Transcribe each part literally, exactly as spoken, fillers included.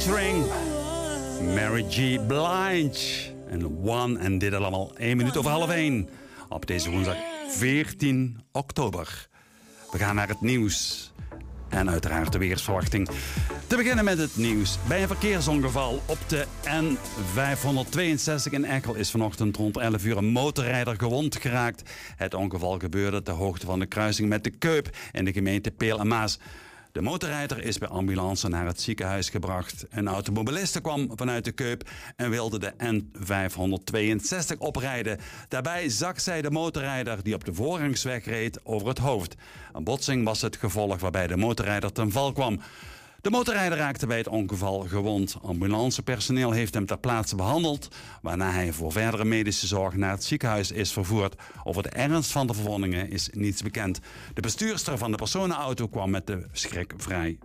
featuring Mary J. Blige. En One, en dit allemaal één minuut over half één. Op deze woensdag veertien oktober. We gaan naar het nieuws. En uiteraard de weersverwachting. Te beginnen met het nieuws. Bij een verkeersongeval op de N vijfhonderdtweeënzestig in Eckel is vanochtend rond elf uur een motorrijder gewond geraakt. Het ongeval gebeurde ter hoogte van de kruising met de Keup in de gemeente Peel en Maas. De motorrijder is bij ambulance naar het ziekenhuis gebracht. Een automobiliste kwam vanuit de Keup en wilde de N vijfhonderdtweeënzestig oprijden. Daarbij zag zij de motorrijder die op de voorrangsweg reed over het hoofd. Een botsing was het gevolg waarbij de motorrijder ten val kwam. De motorrijder raakte bij het ongeval gewond. Ambulancepersoneel heeft hem ter plaatse behandeld, waarna hij voor verdere medische zorg naar het ziekenhuis is vervoerd. Over de ernst van de verwondingen is niets bekend. De bestuurster van de personenauto kwam met de schrik vrij.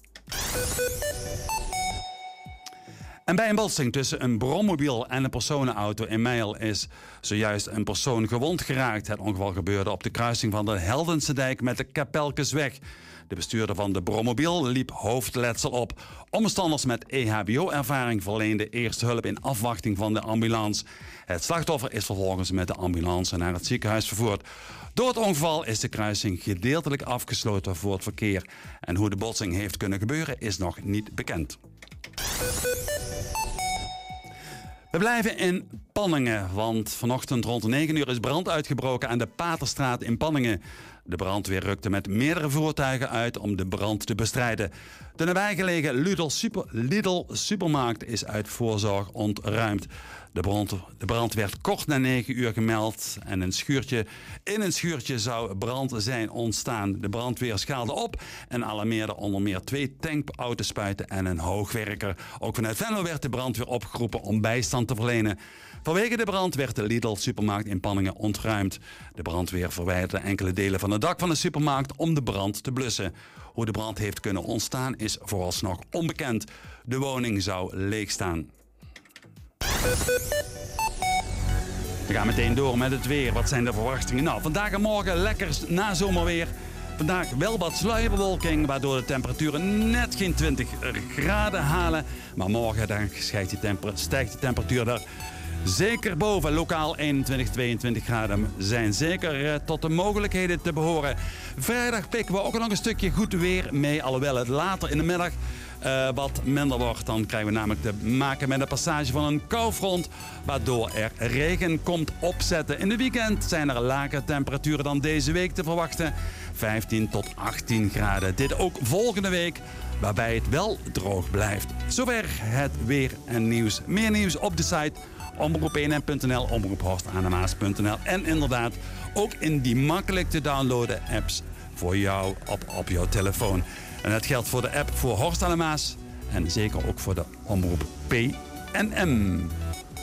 En bij een botsing tussen een brommobiel en een personenauto in Meijel is zojuist een persoon gewond geraakt. Het ongeval gebeurde op de kruising van de Heldense dijk met de Kapelkesweg. De bestuurder van de brommobiel liep hoofdletsel op. Omstanders met E H B O-ervaring verleenden eerste hulp in afwachting van de ambulance. Het slachtoffer is vervolgens met de ambulance naar het ziekenhuis vervoerd. Door het ongeval is de kruising gedeeltelijk afgesloten voor het verkeer. En hoe de botsing heeft kunnen gebeuren is nog niet bekend. We blijven in Panningen, want vanochtend rond negen uur is brand uitgebroken aan de Paterstraat in Panningen. De brandweer rukte met meerdere voertuigen uit om de brand te bestrijden. De nabijgelegen Lidl, Super, Lidl supermarkt is uit voorzorg ontruimd. De brand, de brand werd kort na negen uur gemeld en een schuurtje, in een schuurtje zou brand zijn ontstaan. De brandweer schaalde op en alarmeerde onder meer twee tankauto's-spuiten en een hoogwerker. Ook vanuit Venlo werd de brandweer opgeroepen om bijstand te verlenen. Vanwege de brand werd de Lidl supermarkt in Panningen ontruimd. De brandweer verwijderde enkele delen van het dak van de supermarkt om de brand te blussen. Hoe de brand heeft kunnen ontstaan is vooralsnog onbekend. De woning zou leeg staan. We gaan meteen door met het weer. Wat zijn de verwachtingen? Nou, vandaag en morgen lekker nazomerweer. Vandaag wel wat sluierbewolking, waardoor de temperaturen net geen twintig graden halen. Maar morgen dan stijgt die, temper- stijgt die temperatuur daar zeker boven. Lokaal eenentwintig, tweeëntwintig graden zijn zeker uh, tot de mogelijkheden te behoren. Vrijdag pikken we ook nog een stukje goed weer mee. Alhoewel het later in de middag uh, wat minder wordt. Dan krijgen we namelijk te maken met een passage van een koufront, waardoor er regen komt opzetten. In de weekend zijn er lagere temperaturen dan deze week te verwachten. vijftien tot achttien graden. Dit ook volgende week, waarbij het wel droog blijft. Zover het weer en nieuws. Meer nieuws op de site omroep een n punt n l, omroep horst aan de maas punt n l en inderdaad ook in die makkelijk te downloaden apps voor jou op, op jouw telefoon. En dat geldt voor de app voor Horst aan de Maas en zeker ook voor de omroep P N M.